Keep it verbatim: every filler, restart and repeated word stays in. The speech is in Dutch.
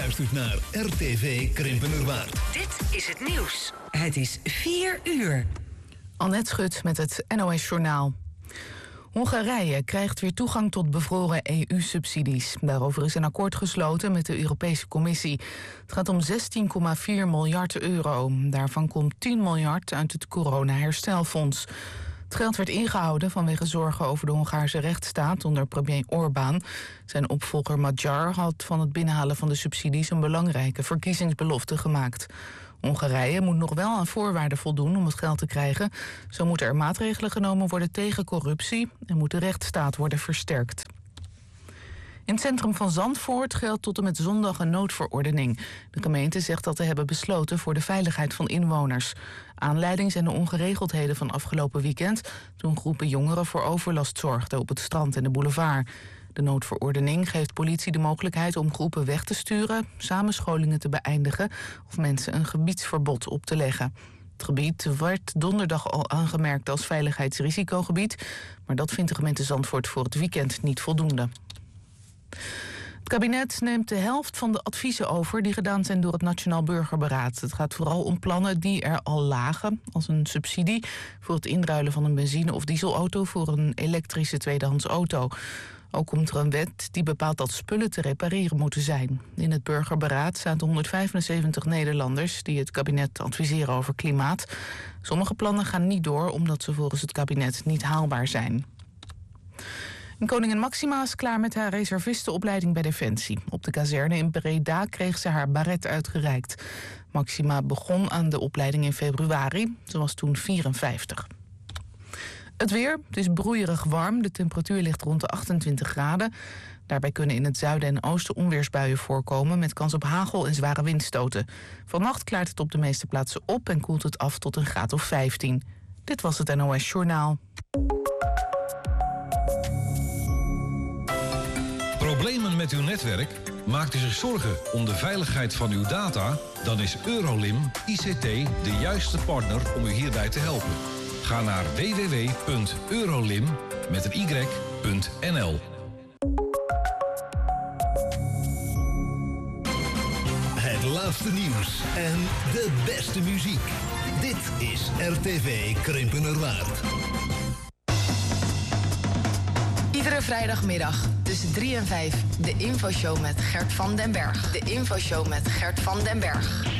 luistert naar R T V Krimpenerwaard. Dit is het nieuws. Het is vier uur. Annette Schut met het N O S-journaal. Hongarije krijgt weer toegang tot bevroren E U-subsidies. Daarover is een akkoord gesloten met de Europese Commissie. Het gaat om zestien komma vier miljard euro. Daarvan komt tien miljard uit het corona-herstelfonds. Het geld werd ingehouden vanwege zorgen over de Hongaarse rechtsstaat onder premier Orbán. Zijn opvolger Magyar had van het binnenhalen van de subsidies een belangrijke verkiezingsbelofte gemaakt. Hongarije moet nog wel aan voorwaarden voldoen om het geld te krijgen. Zo moeten er maatregelen genomen worden tegen corruptie en moet de rechtsstaat worden versterkt. In het centrum van Zandvoort geldt tot en met zondag een noodverordening. De gemeente zegt dat te hebben besloten voor de veiligheid van inwoners. Aanleiding zijn de ongeregeldheden van afgelopen weekend, toen groepen jongeren voor overlast zorgden op het strand en de boulevard. De noodverordening geeft politie de mogelijkheid om groepen weg te sturen, samenscholingen te beëindigen of mensen een gebiedsverbod op te leggen. Het gebied werd donderdag al aangemerkt als veiligheidsrisicogebied, maar dat vindt de gemeente Zandvoort voor het weekend niet voldoende. Het kabinet neemt de helft van de adviezen over die gedaan zijn door het Nationaal Burgerberaad. Het gaat vooral om plannen die er al lagen, als een subsidie voor het inruilen van een benzine- of dieselauto voor een elektrische tweedehands auto. Ook komt er een wet die bepaalt dat spullen te repareren moeten zijn. In het Burgerberaad zaten honderdvijfenzeventig Nederlanders die het kabinet adviseren over klimaat. Sommige plannen gaan niet door omdat ze volgens het kabinet niet haalbaar zijn. En koningin Máxima is klaar met haar reservistenopleiding bij Defensie. Op de kazerne in Breda kreeg ze haar baret uitgereikt. Máxima begon aan de opleiding in februari. Ze was toen vierenvijftig. Het weer, het is broeierig warm. De temperatuur ligt rond de achtentwintig graden. Daarbij kunnen in het zuiden en oosten onweersbuien voorkomen met kans op hagel en zware windstoten. Vannacht klaart het op de meeste plaatsen op en koelt het af tot een graad of vijftien. Dit was het N O S-journaal. Problemen met uw netwerk? Maakt u zich zorgen om de veiligheid van uw data? Dan is Eurolim I C T de juiste partner om u hierbij te helpen. Ga naar w w w punt eurolim met een y punt n l. Het laatste nieuws en de beste muziek. Dit is R T V Krimpenerwaard. Iedere vrijdagmiddag tussen drie en vijf de infoshow met Gert van den Berg. De infoshow met Gert van den Berg.